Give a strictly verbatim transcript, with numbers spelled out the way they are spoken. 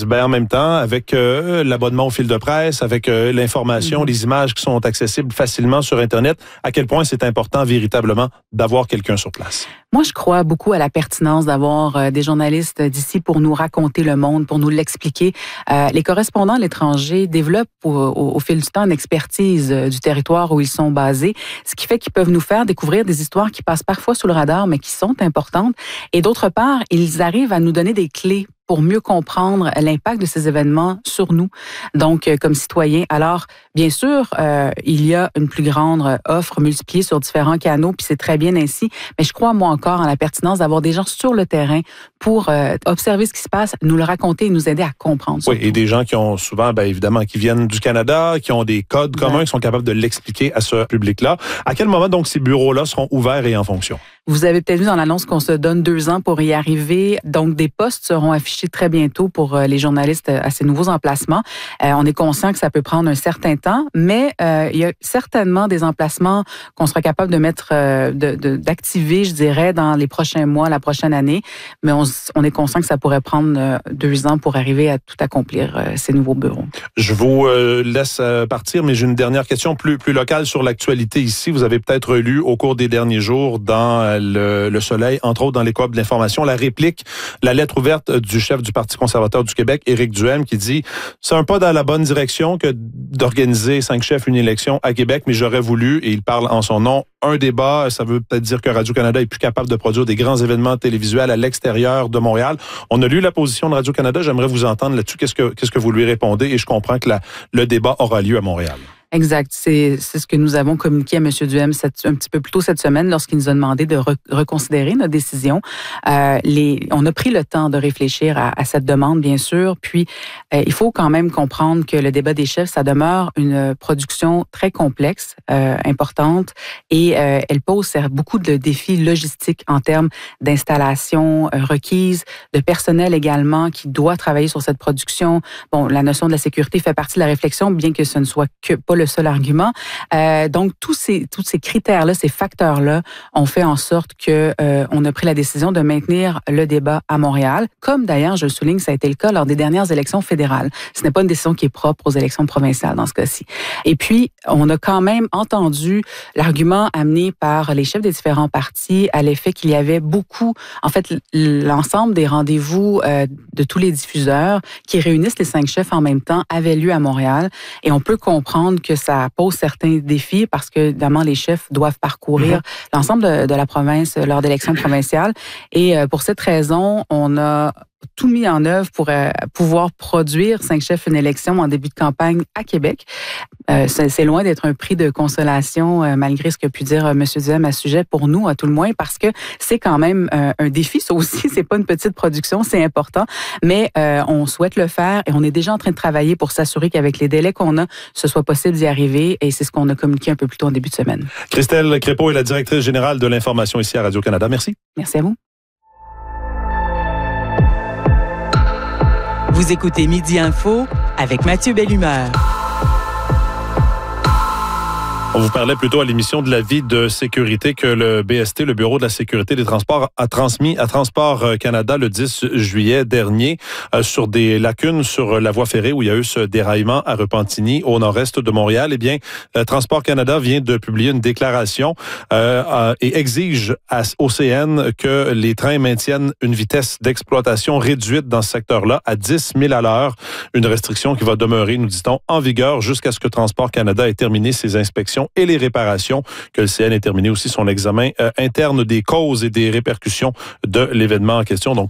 disent, ben en même temps, avec euh, l'abonnement au fil de presse, avec euh, l'information, mm-hmm. les images qui sont accessibles facilement sur Internet, à quel point c'est important véritablement d'avoir quelqu'un sur place? Moi, je crois beaucoup à la pertinence d'avoir euh, des journalistes d'ici pour nous raconter le monde, pour nous l'expliquer. Euh, les correspondants à l'étranger développent au, au, au fil du temps une expertise euh, du territoire où ils sont basés, ce qui fait qu'ils peuvent nous faire découvrir des histoires qui passent parfois sous le radar, mais qui sont importantes. Et d'autre part, ils arrivent à nous donner des clés pour mieux comprendre l'impact de ces événements sur nous, donc euh, comme citoyens. Alors, bien sûr, euh, il y a une plus grande offre multipliée sur différents canaux, puis c'est très bien ainsi, mais je crois, moi encore, en la pertinence d'avoir des gens sur le terrain pour euh, observer ce qui se passe, nous le raconter et nous aider à comprendre. Oui, et des gens qui ont souvent, bien évidemment, qui viennent du Canada, qui ont des codes communs, ouais. qui sont capables de l'expliquer à ce public-là. À quel moment, donc, ces bureaux-là seront ouverts et en fonction? Vous avez peut-être vu dans l'annonce qu'on se donne deux ans pour y arriver. Donc, des postes seront affichés très bientôt pour les journalistes à ces nouveaux emplacements. Euh, on est conscient que ça peut prendre un certain temps, mais euh, il y a certainement des emplacements qu'on sera capable de mettre, euh, de, de, d'activer, je dirais, dans les prochains mois, la prochaine année. Mais on, on est conscient que ça pourrait prendre euh, deux ans pour arriver à tout accomplir, euh, ces nouveaux bureaux. Je vous euh, laisse partir, mais j'ai une dernière question plus, plus locale sur l'actualité ici. Vous avez peut-être lu au cours des derniers jours dans le, le Soleil, entre autres dans les coop de l'information, la réplique, la lettre ouverte du chef du Parti conservateur du Québec, Éric Duhaime, qui dit « C'est un pas dans la bonne direction que d'organiser cinq chefs une élection à Québec, mais j'aurais voulu, et il parle en son nom, un débat, ça veut peut-être dire que Radio-Canada est plus capable de produire des grands événements télévisuels à l'extérieur de Montréal. » On a lu la position de Radio-Canada, j'aimerais vous entendre là-dessus. Qu'est-ce que, qu'est-ce que vous lui répondez? Et je comprends que la, le débat aura lieu à Montréal. Exact. C'est, c'est ce que nous avons communiqué à M. Duhaime cette, un petit peu plus tôt cette semaine lorsqu'il nous a demandé de re, reconsidérer notre décision. Euh, les, on a pris le temps de réfléchir à, à cette demande, bien sûr. Puis, euh, il faut quand même comprendre que le débat des chefs, ça demeure une production très complexe, euh, importante, et euh, elle pose beaucoup de défis logistiques en termes d'installation euh, requise, de personnel également qui doit travailler sur cette production. Bon, la notion de la sécurité fait partie de la réflexion, bien que ce ne soit que pas le le seul argument. Euh, donc, tous ces, tous ces critères-là, ces facteurs-là ont fait en sorte que euh, on a pris la décision de maintenir le débat à Montréal, comme d'ailleurs, je le souligne, ça a été le cas lors des dernières élections fédérales. Ce n'est pas une décision qui est propre aux élections provinciales dans ce cas-ci. Et puis, on a quand même entendu l'argument amené par les chefs des différents partis à l'effet qu'il y avait beaucoup, en fait, l'ensemble des rendez-vous euh, de tous les diffuseurs qui réunissent les cinq chefs en même temps avaient lieu à Montréal. Et on peut comprendre que ça pose certains défis parce que, évidemment, les chefs doivent parcourir mm-hmm. l'ensemble de, de la province lors d'élections provinciales. Et euh, pour cette raison, on a tout mis en œuvre pour euh, pouvoir produire cinq chefs une élection en début de campagne à Québec. Euh, c'est, c'est loin d'être un prix de consolation, euh, malgré ce que pu dire euh, M. Duhaime à ce sujet, pour nous, à tout le moins, parce que c'est quand même euh, un défi. Ça aussi, c'est pas une petite production, c'est important, mais euh, on souhaite le faire et on est déjà en train de travailler pour s'assurer qu'avec les délais qu'on a, ce soit possible d'y arriver, et c'est ce qu'on a communiqué un peu plus tôt en début de semaine. Christelle Crépeau est la directrice générale de l'information ici à Radio-Canada. Merci. Merci à vous. Vous écoutez Midi Info avec Mathieu Bellumeur. On vous parlait plutôt à l'émission de l'avis de sécurité que le B S T, le Bureau de la sécurité des transports, a transmis à Transport Canada le dix juillet dernier euh, sur des lacunes sur la voie ferrée où il y a eu ce déraillement à Repentigny, au nord-est de Montréal. Eh bien, euh, Transport Canada vient de publier une déclaration euh, euh, et exige à, au C N que les trains maintiennent une vitesse d'exploitation réduite dans ce secteur-là à dix milles à l'heure. Une restriction qui va demeurer, nous dit-on, en vigueur jusqu'à ce que Transport Canada ait terminé ses inspections et les réparations, que le C N ait terminé aussi son examen euh, interne des causes et des répercussions de l'événement en question. Donc,